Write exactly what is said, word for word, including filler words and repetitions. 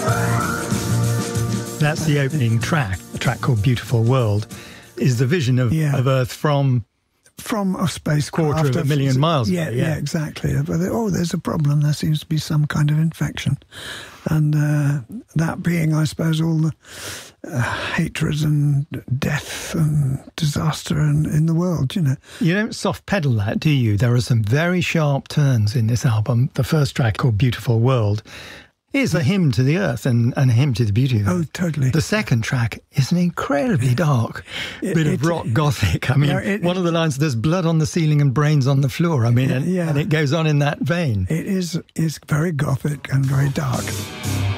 That's the opening track, a track called Beautiful World, is the vision of, yeah. of Earth from... From a spacecraft. Quarter of a million miles yeah, away, yeah. yeah, exactly. But oh, there's a problem. There seems to be some kind of infection. And uh, that being, I suppose, all the uh, hatred and death and disaster in, in the world, you know. You don't soft pedal that, do you? There are some very sharp turns in this album. The first track, called Beautiful World, is a hymn to the earth and, and a hymn to the beauty of it. Oh, totally. The second track is an incredibly dark It- bit it- of rock gothic. I mean, Yeah, it- one of the lines, there's blood on the ceiling and brains on the floor. I mean, and, Yeah. and it goes on in that vein. It is is very gothic and very dark.